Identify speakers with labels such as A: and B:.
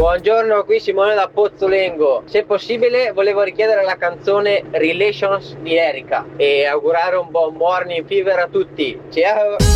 A: Buongiorno, qui Simone da Pozzolengo. Se possibile volevo richiedere la canzone Relations di Erika e augurare un buon morning fever a tutti. Ciao!